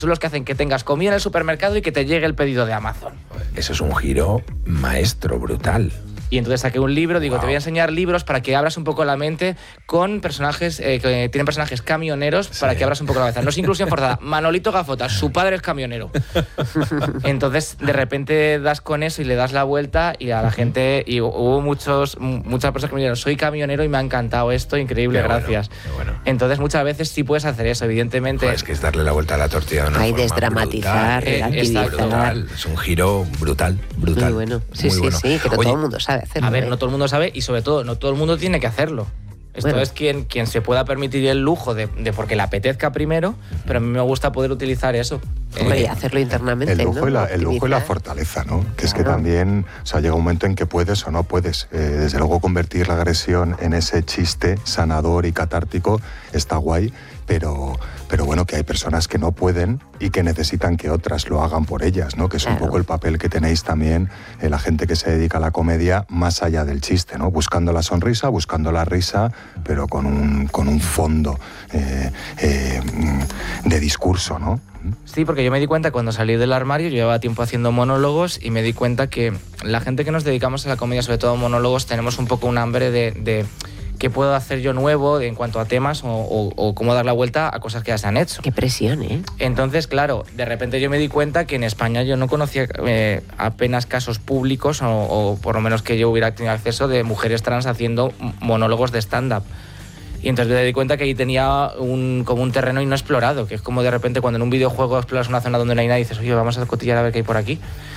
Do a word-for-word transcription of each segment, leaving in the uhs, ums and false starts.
son los que hacen que tengas comida en el supermercado y que te llegue el pedido de Amazon. Eso es un giro maestro, brutal. Y entonces saqué un libro, digo, wow. te voy a enseñar libros para que abras un poco la mente con personajes eh, que tienen personajes camioneros, sí. para que abras un poco la cabeza. No es inclusión forzada. Manolito Gafotas, su padre es camionero. Entonces, de repente das con eso y le das la vuelta y a la gente, y hubo muchos, muchas personas que me dijeron, soy camionero y me ha encantado esto, increíble, qué gracias. Bueno, qué bueno. Entonces, muchas veces sí puedes hacer eso, evidentemente. Joder, es que es darle la vuelta a la tortilla de una Hay forma desdramatizar, relativizar. Brutal. Es un giro brutal, brutal. Muy bueno. Sí, muy sí, bueno. sí, que no Oye, todo el mundo sabe hacerlo. A ver, ¿eh? no todo el mundo sabe y sobre todo no todo el mundo tiene que hacerlo. Esto bueno. es quien, quien se pueda permitir el lujo de, de porque le apetezca primero, pero a mí me gusta poder utilizar eso. Hombre, eh, hacerlo internamente, el lujo, ¿no? y la, el lujo y la fortaleza, ¿no? Que claro. es que también, o sea, llega un momento en que puedes o no puedes. Eh, desde luego convertir la agresión en ese chiste sanador y catártico está guay, pero, pero bueno, que hay personas que no pueden y que necesitan que otras lo hagan por ellas, ¿no? Que es claro. un poco el papel que tenéis también eh, la gente que se dedica a la comedia más allá del chiste, ¿no? Buscando la sonrisa, buscando la risa, pero con un, con un fondo eh, eh, de discurso, ¿no? Sí, porque yo me di cuenta cuando salí del armario, yo llevaba tiempo haciendo monólogos y me di cuenta que la gente que nos dedicamos a la comedia, sobre todo monólogos, tenemos un poco un hambre de, de qué puedo hacer yo nuevo en cuanto a temas o, o, o cómo dar la vuelta a cosas que ya se han hecho. Qué presión, ¿eh? Entonces, claro, de repente yo me di cuenta que en España yo no conocía eh, apenas casos públicos o, o por lo menos que yo hubiera tenido acceso de mujeres trans haciendo monólogos de stand-up. Y entonces me di cuenta que ahí tenía un, como un terreno no explorado, que es como de repente cuando en un videojuego exploras una zona donde no hay nadie y dices, oye, vamos a cotillar a ver qué hay por aquí.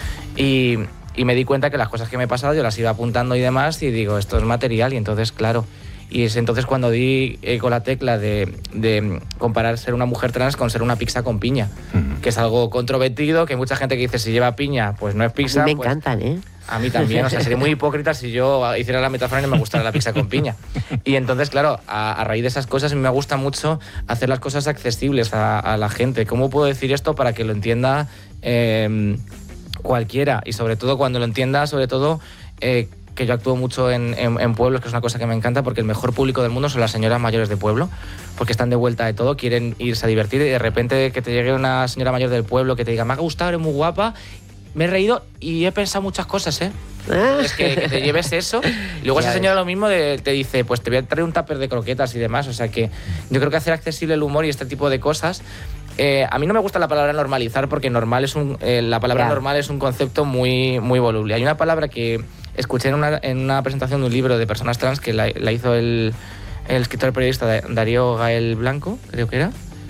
Y, y me di cuenta que las cosas que me he pasado yo las iba apuntando y demás y digo, esto es material y entonces, claro. Y es entonces cuando di eh, con la tecla de, de comparar ser una mujer trans con ser una pizza con piña, uh-huh. que es algo controvertido, que hay mucha gente que dice, si lleva piña, pues no es pizza. A mí me pues, encantan, ¿eh? A mí también, o sea, sería muy hipócrita si yo hiciera la metáfora y no me gustara la pizza con piña. Y entonces, claro, a, a raíz de esas cosas a mí me gusta mucho hacer las cosas accesibles a, a la gente. ¿Cómo puedo decir esto para que lo entienda eh, cualquiera? Y sobre todo cuando lo entienda, sobre todo... Eh, que yo actúo mucho en, en, en pueblos, que es una cosa que me encanta, porque el mejor público del mundo son las señoras mayores de pueblo, porque están de vuelta de todo, quieren irse a divertir y de repente que te llegue una señora mayor del pueblo que te diga, me ha gustado, eres muy guapa, me he reído y he pensado muchas cosas, ¿eh? Es que, que te lleves eso. Y luego ya esa señora ves. Lo mismo de, te dice, pues te voy a traer un tupper de croquetas y demás. O sea que yo creo que hacer accesible el humor y este tipo de cosas... Eh, a mí no me gusta la palabra normalizar porque normal es un, eh, la palabra yeah. normal es un concepto muy, muy voluble. Hay una palabra que escuché en una, en una presentación de un libro de personas trans que la, la hizo el, el escritor y periodista Darío Gael Blanco, creo que era,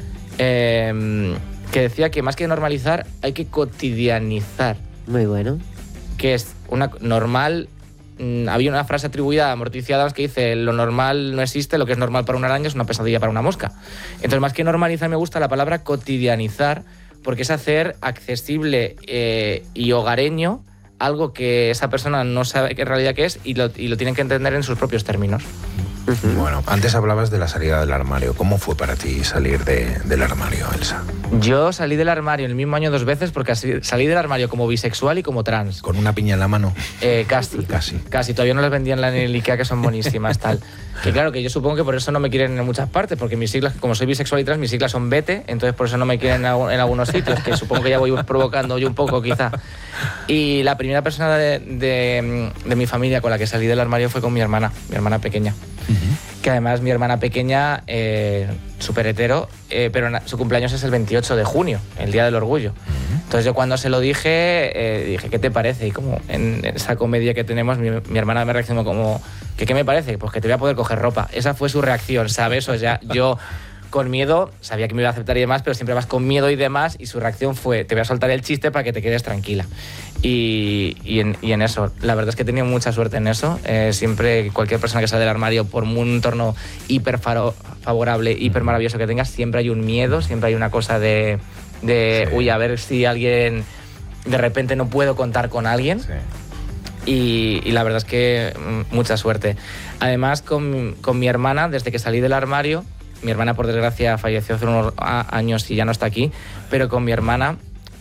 eh, que decía que más que normalizar hay que cotidianizar. Muy bueno. Que es una normal... Había una frase atribuida a Morticia Adams que dice lo normal no existe, lo que es normal para una araña es una pesadilla para una mosca. Entonces, más que normalizar, me gusta la palabra cotidianizar, porque es hacer accesible eh, y hogareño algo que esa persona no sabe qué en realidad qué es y lo, y lo tienen que entender en sus propios términos. Uh-huh. Bueno, antes hablabas de la salida del armario. ¿Cómo fue para ti salir de, del armario, Elsa? Yo salí del armario en el mismo año dos veces porque salí del armario como bisexual y como trans. ¿Con una piña en la mano? Eh, casi. Casi. Casi. Todavía no las vendían en el Ikea, que son buenísimas, tal. Que claro, que yo supongo que por eso no me quieren en muchas partes, porque mis siglas, como soy bisexual y trans, mis siglas son Bete, entonces por eso no me quieren en, en algunos sitios, que supongo que ya voy provocando yo un poco, quizá. Y la primera persona de, de, de mi familia con la que salí del armario fue con mi hermana, mi hermana pequeña. Uh-huh. Que además mi hermana pequeña, eh, súper hetero, eh, pero su cumpleaños es el veintiocho de junio, el Día del Orgullo. Uh-huh. Entonces yo cuando se lo dije, eh, dije, ¿qué te parece? Y como en esa comedia que tenemos, mi, mi hermana me reaccionó como, ¿qué, ¿qué me parece? Pues que te voy a poder coger ropa. Esa fue su reacción, ¿sabes? O sea, yo con miedo, sabía que me iba a aceptar y demás, pero siempre vas con miedo y demás, y su reacción fue, te voy a soltar el chiste para que te quedes tranquila. Y, y, en, y en eso, la verdad es que he tenido mucha suerte en eso. Eh, siempre, cualquier persona que sale del armario, por un entorno hiper faro, favorable, hiper maravilloso que tengas, siempre hay un miedo, siempre hay una cosa de, de sí. uy, a ver si alguien, de repente no puedo contar con alguien. Sí. Y, y la verdad es que mucha suerte. Además, con, con mi hermana, desde que salí del armario, mi hermana, por desgracia, falleció hace unos años y ya no está aquí, pero con mi hermana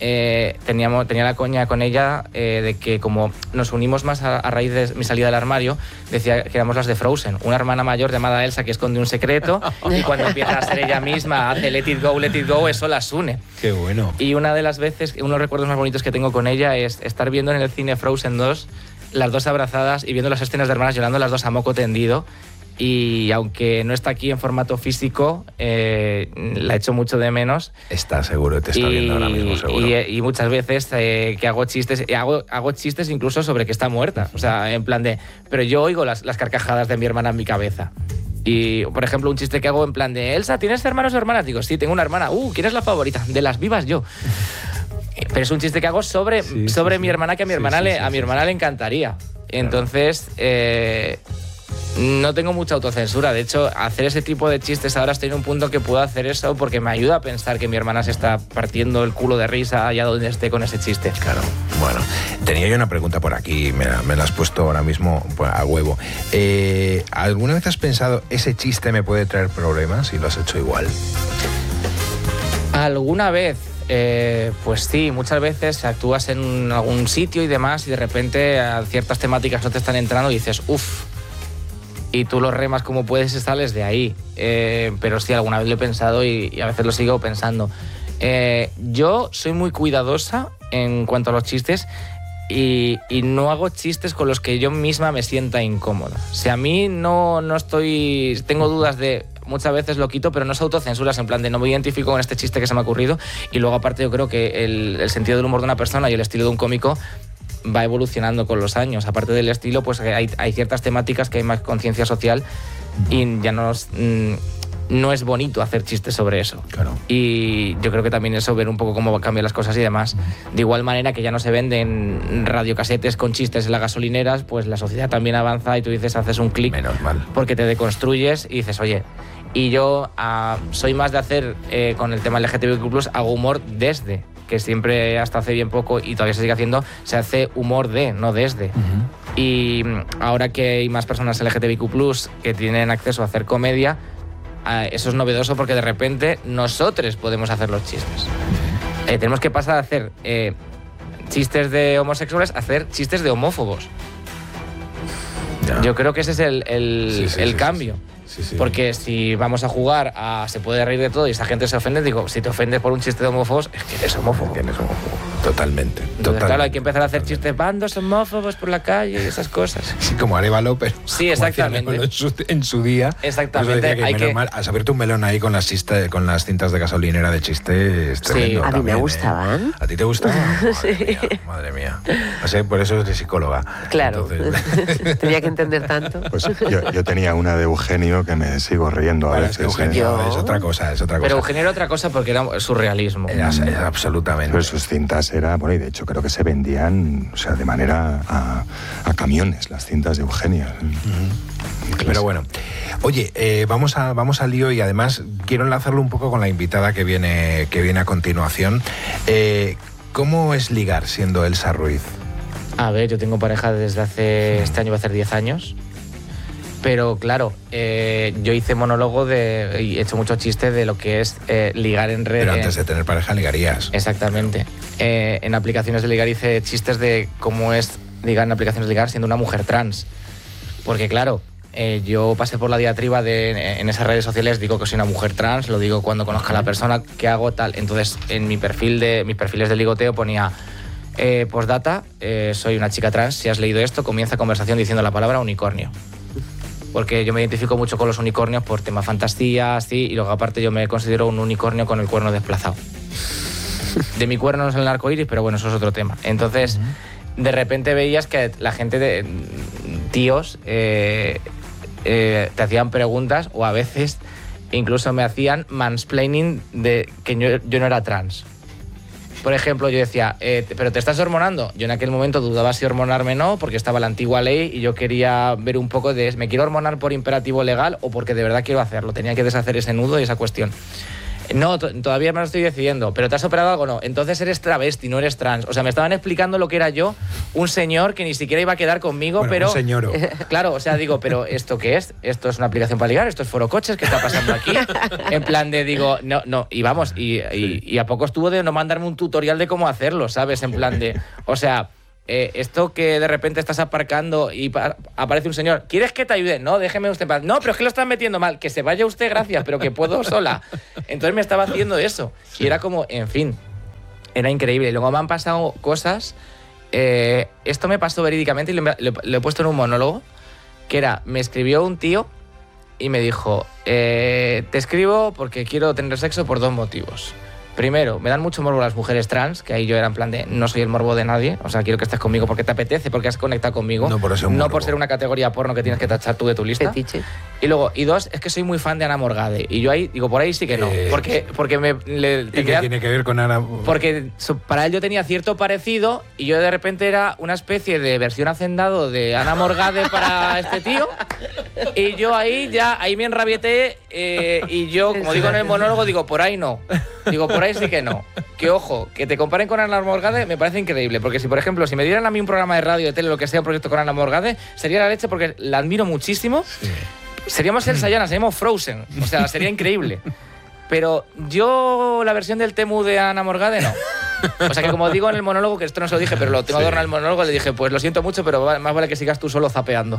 eh, teníamos, tenía la coña con ella eh, de que como nos unimos más a, a raíz de mi salida del armario, decía que éramos las de Frozen, una hermana mayor llamada Elsa que esconde un secreto y cuando empieza a ser ella misma, hace let it go, let it go, eso las une. Qué bueno. Y una de las veces, uno de los recuerdos más bonitos que tengo con ella es estar viendo en el cine Frozen dos, las dos abrazadas y viendo las escenas de hermanas llorando las dos a moco tendido. Y aunque no está aquí en formato físico, eh, la echo mucho de menos. Está seguro, te está y, viendo ahora mismo, seguro. Y, y muchas veces eh, que hago chistes, hago, hago chistes incluso sobre que está muerta. O sea, en plan de... Pero yo oigo las, las carcajadas de mi hermana en mi cabeza. Y, por ejemplo, un chiste que hago en plan de... Elsa, ¿tienes hermanos o hermanas? Digo, sí, tengo una hermana. Uh, ¿quién es la favorita? De las vivas, yo. Pero es un chiste que hago sobre, sí, sobre sí, mi sí. hermana, que a mi Sí, hermana, sí, le, sí, a mi sí. hermana le encantaría. Entonces... Eh, no tengo mucha autocensura. De hecho, hacer ese tipo de chistes ahora estoy en un punto que puedo hacer eso porque me ayuda a pensar que mi hermana se está partiendo el culo de risa allá donde esté con ese chiste. Claro, bueno. Tenía yo una pregunta por aquí, me la, me la has puesto ahora mismo pues, a huevo. Eh, ¿Alguna vez has pensado, ese chiste me puede traer problemas y lo has hecho igual? ¿Alguna vez? Eh, pues sí, muchas veces actúas en algún sitio y demás y de repente a ciertas temáticas no te están entrando y dices, uff, y tú lo remas como puedes y sales de ahí. Eh, pero sí, alguna vez lo he pensado y, y a veces lo sigo pensando. Eh, yo soy muy cuidadosa en cuanto a los chistes y, y no hago chistes con los que yo misma me sienta incómoda. Si a mí no, no estoy... Tengo dudas de... Muchas veces lo quito, pero no es autocensuras, en plan de no me identifico con este chiste que se me ha ocurrido. Y luego aparte yo creo que el, el sentido del humor de una persona y el estilo de un cómico va evolucionando con los años. Aparte del estilo, pues hay, hay ciertas temáticas que hay más conciencia social y ya no es, mm, no es bonito hacer chistes sobre eso. Claro. Y yo creo que también eso, ver un poco cómo cambian las cosas y demás. De igual manera que ya no se venden radiocasetes con chistes en las gasolineras, pues la sociedad también avanza y tú dices, haces un clic. Menos mal. Porque te deconstruyes y dices, oye... Y yo uh, soy más de hacer, eh, con el tema L G T B Q plus, hago humor desde, que siempre hasta hace bien poco y todavía se sigue haciendo, se hace humor de, no desde. Uh-huh. Y ahora que hay más personas L G T B Q plus que tienen acceso a hacer comedia, uh, eso es novedoso porque de repente nosotros podemos hacer los chistes. Uh-huh. Eh, tenemos que pasar a hacer eh, chistes de homosexuales a hacer chistes de homófobos. Ya. Yo creo que ese es el, el, sí, sí, el sí, cambio. Sí, sí. Sí, sí. Porque si vamos a jugar a se puede reír de todo y esa gente se ofende, digo, si te ofendes por un chiste de homófobos, es que eres homófobo. Es que eres homófobo. Totalmente. Entonces, totalmente. Claro, hay que empezar a hacer chistes, bandos homófobos por la calle y esas cosas. Sí, como Arévalo, pero... Sí, exactamente. En su, en su día. Exactamente. Que hay menos que... mal, has abierto un melón ahí con las, chistes, con las cintas de gasolinera de chiste. Sí, a mí también, me gustaban. ¿eh? ¿A ti te gustaban? Madre Sí. mía, madre mía. O sea, por eso eres psicóloga. Claro. Entonces... Tenía que entender tanto. Pues yo, yo tenía una de Eugenio que me sigo riendo a Bueno, veces. es que Eugenio ¿eh? es otra cosa, es otra cosa. Pero Eugenio era otra cosa porque era surrealismo. Era, era absolutamente. Pero sus cintas era, bueno, y de hecho creo que se vendían, o sea, de manera a, a camiones, las cintas de Eugenio. Uh-huh. Pero bueno, oye, eh, vamos a vamos al lío y además quiero enlazarlo un poco con la invitada que viene que viene a continuación. Eh, ¿Cómo es ligar siendo Elsa Ruiz? A ver, yo tengo pareja desde hace... Este año va a hacer diez años. Pero claro, eh, yo hice monólogo de, y he hecho muchos chistes de lo que es eh, ligar en redes. Pero antes de tener pareja ligarías. Exactamente. Eh, en aplicaciones de ligar hice chistes de cómo es ligar en aplicaciones de ligar siendo una mujer trans. Porque claro, eh, yo pasé por la diatriba de en esas redes sociales, digo que soy una mujer trans, lo digo cuando conozca a la persona que hago tal. Entonces en mi perfil de mis perfiles de ligoteo ponía eh, postdata, eh, soy una chica trans, si has leído esto, comienza conversación diciendo la palabra unicornio. Porque yo me identifico mucho con los unicornios por tema fantasía, así, y luego aparte yo me considero un unicornio con el cuerno desplazado. De mi cuerno no es el arco iris, pero bueno, eso es otro tema. Entonces, uh-huh. de repente veías que la gente de tíos eh, eh, te hacían preguntas o a veces incluso me hacían mansplaining de que yo, yo no era trans. Por ejemplo, yo decía, eh, ¿pero te estás hormonando? Yo en aquel momento dudaba si hormonarme o no, porque estaba la antigua ley y yo quería ver un poco de, ¿me quiero hormonar por imperativo legal o porque de verdad quiero hacerlo? Tenía que deshacer ese nudo y esa cuestión. No, to- todavía me lo estoy decidiendo. ¿Pero te has operado algo o no? Entonces eres travesti, no eres trans. O sea, me estaban explicando lo que era yo, un señor que ni siquiera iba a quedar conmigo, Bueno, pero... un señoro. Claro, o sea, digo, ¿pero esto qué es? ¿Esto es una aplicación para ligar? ¿Esto es Foro Coches? ¿Qué está pasando aquí? En plan de, digo, no, no. Y vamos, y, y, y a poco estuvo de no mandarme un tutorial de cómo hacerlo, ¿sabes? En plan de... O sea... Eh, esto que de repente estás aparcando y pa- aparece un señor, ¿quieres que te ayude? No, déjeme usted en paz. No, pero es que lo estás metiendo mal, que se vaya usted, gracias, pero que puedo sola. Entonces me estaba haciendo eso. Y era como, en fin, era increíble. Y luego me han pasado cosas. Eh, esto me pasó verídicamente y lo, lo- lo he puesto en un monólogo, que era, me escribió un tío y me dijo, eh, te escribo porque quiero tener sexo por dos motivos. Primero, me dan mucho morbo las mujeres trans, que ahí yo era en plan de no soy el morbo de nadie, o sea, quiero que estés conmigo porque te apetece, porque has conectado conmigo, No por ser un no morbo. por ser una categoría porno que tienes que tachar tú de tu lista. Fetiche. Y luego, y dos, es que soy muy fan de Ana Morgade, y yo ahí, digo, por ahí sí que no, Eh, porque, porque me... Le, ¿Y tendría- qué tiene que ver con Ana? porque so- para él yo tenía cierto parecido y yo de repente era una especie de versión hacendado de Ana Morgade para este tío. Y yo ahí ya, ahí me enrabieté eh, y yo, como digo en el monólogo, digo, por ahí no. Digo, por ahí sí que no. Que ojo, que te comparen con Ana Morgade me parece increíble. Porque si, por ejemplo, si me dieran a mí un programa de radio, de tele, lo que sea, un proyecto con Ana Morgade, sería la leche porque la admiro muchísimo. Sí. Seríamos el Sayana, seríamos Frozen. O sea, sería increíble. Pero yo, la versión del Temu de Ana Morgade, no. O sea que como digo en el monólogo, que esto no se lo dije, pero lo tengo Sí. adornado en el monólogo, le dije, pues lo siento mucho, pero va- más vale que sigas tú solo zapeando.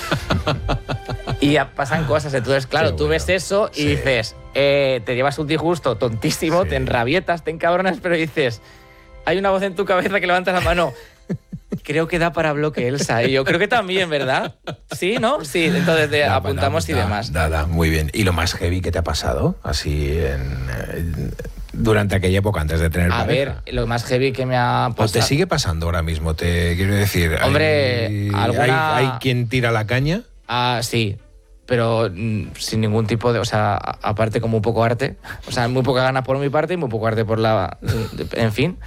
Y ya pasan cosas, entonces claro, Qué tú bueno. ves eso y Sí. dices, eh, te llevas un disgusto tontísimo, Sí. te enrabietas, te encabronas, pero dices, hay una voz en tu cabeza que levantas la mano. Creo que da para bloque, Elsa. Y yo creo que también, ¿verdad? Sí, ¿no? Sí, entonces de- Da, apuntamos da, y da, demás. Da, da, muy bien. ¿Y lo más heavy que te ha pasado? Así en, eh, durante aquella época, antes de tener A ver, pareja. lo más heavy que me ha ¿O te pasado. sigue pasando ahora mismo? Te quiero decir. hay- Hombre, hay, alguna- hay quien tira la caña. Ah, sí, pero mm, sin ningún tipo de... O sea, a- aparte como un poco arte. O sea, muy poca gana por mi parte y muy poco arte por la... En fin.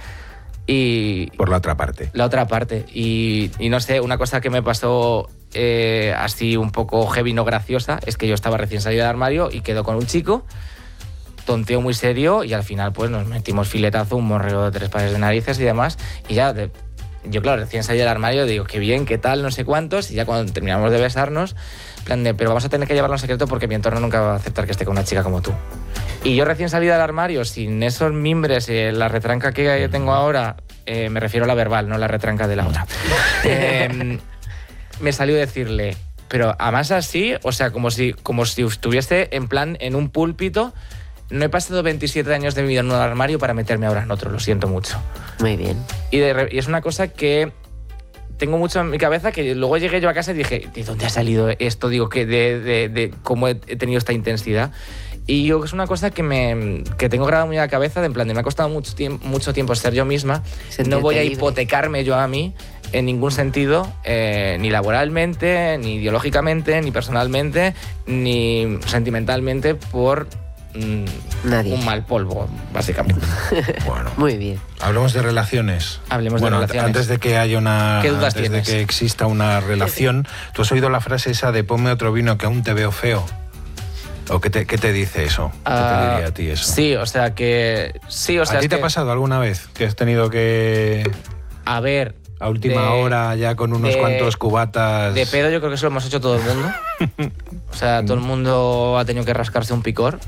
Y Por la otra parte. la otra parte. Y, y no sé, una cosa que me pasó eh, así un poco heavy, no graciosa, es que yo estaba recién salido del armario y quedo con un chico, tonteo muy serio y al final pues nos metimos filetazo, un morreo de tres pares de narices y demás. Y ya... de- yo, claro, recién salí del armario, digo, qué bien, qué tal, no sé cuántos, y ya cuando terminamos de besarnos, en plan de, pero vamos a tener que llevarlo en secreto porque mi entorno nunca va a aceptar que esté con una chica como tú. Y yo recién salí del armario, sin esos mimbres, eh, la retranca que tengo ahora, eh, me refiero a la verbal, no la retranca de la otra, eh, me salió decirle, pero además así, o sea, como si, como si estuviese en plan en un púlpito. No he pasado veintisiete años de mi vida en un armario para meterme ahora en otro, lo siento mucho. Muy bien. Y, de re- y es una cosa que tengo mucho en mi cabeza, que luego llegué yo a casa y dije, ¿de dónde ha salido esto? Digo, que de, de, de cómo he he tenido esta intensidad. Y yo es una cosa que, me, que tengo grabada muy en la cabeza, de en plan, de me ha costado mucho tiempo, mucho tiempo ser yo misma. Sentirte No voy a libre. hipotecarme yo a mí en ningún sentido, eh, ni laboralmente, ni ideológicamente, ni personalmente, ni sentimentalmente por mm, Nadie. un mal polvo, básicamente. Bueno. Muy bien. Hablemos de relaciones. Hablemos de bueno, relaciones. antes de que haya una, ¿Qué dudas antes tienes? de que exista una relación, ¿tú has oído la frase esa de ponme otro vino que aún te veo feo? ¿O qué te, qué te dice eso? ¿Qué Ah, te diría a ti eso? Sí, o sea que... Sí, o sea, ¿A ti es te que- ha pasado alguna vez que has tenido que A ver... a última de- hora ya con unos de- cuantos cubatas? De pedo yo creo que eso lo hemos hecho todo el mundo. O sea, todo el mundo ha tenido que rascarse un picor.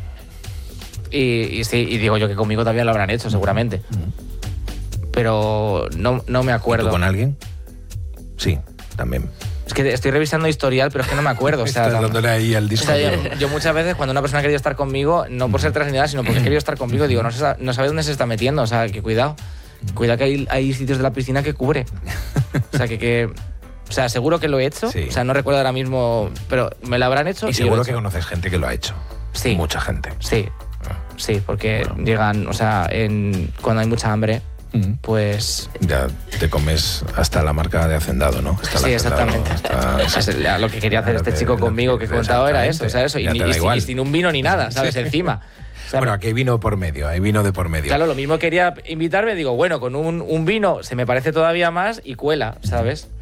Y, y sí, y digo yo que conmigo también lo habrán hecho, seguramente. Pero no, no me ¿Y acuerdo. tú con alguien? Sí, también. Es que estoy revisando historial, pero es que no me acuerdo. O sea, Estás tam- dándole ahí al o disco. sea, yo, yo muchas veces cuando una persona ha querido estar conmigo, no por ser trans ni nada, sino porque ha querido estar conmigo, digo, no, se sa- no sabe dónde se está metiendo. O sea, que cuidado. Cuidado que hay, hay sitios de la piscina que cubre. O sea, que... que o sea, seguro que lo he hecho. Sí. O sea, no recuerdo ahora mismo, pero me lo habrán hecho. Y yo seguro lo he que hecho. conoces gente que lo ha hecho. Sí. Mucha gente. Sí, sí, porque Bueno. llegan, o sea, en, cuando hay mucha hambre, Mm. pues... Ya te comes hasta la marca de Hacendado, ¿no? Hasta Sí, el Hacendado, exactamente. hasta- Eso es lo que quería hacer Claro, este que- chico lo conmigo que he contado era eso, o sea, eso. Y, Ya ni- te da y sin- igual. y sin un vino ni nada, ¿sabes? Encima. O sea, Bueno, aquí hay vino por medio, hay vino de por medio. claro, lo mismo quería invitarme, digo, bueno, con un, un vino se me parece todavía más y cuela, ¿sabes?